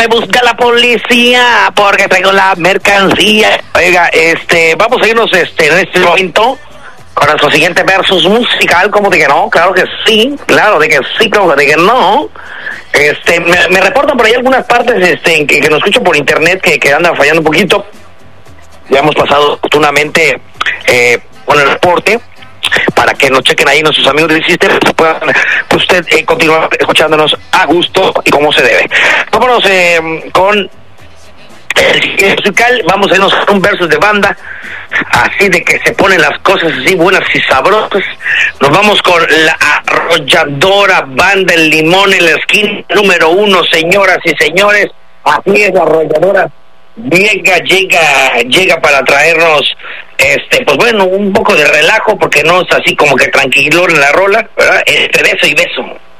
me busca la policía porque traigo la mercancía. Oiga, vamos a irnos en este momento con nuestro siguiente versus musical. Como de que no, claro que sí, claro de que sí, claro de que no. Me reportan por ahí algunas partes que nos escucho por internet que andan fallando un poquito. Ya hemos pasado oportunamente con el reporte para que nos chequen ahí nuestros amigos del sistema, puedan usted continuar escuchándonos a gusto y como se debe. Vámonos con el musical. Vamos a irnos con un versus de banda, así de que se ponen las cosas así buenas y sabrosas. Nos vamos con la arrolladora banda El Limón en la esquina número 1, señoras y señores. Así es, la arrolladora llega para traernos pues bueno, un poco de relajo, porque no es así como que tranquilo en la rola, ¿verdad? Beso y beso.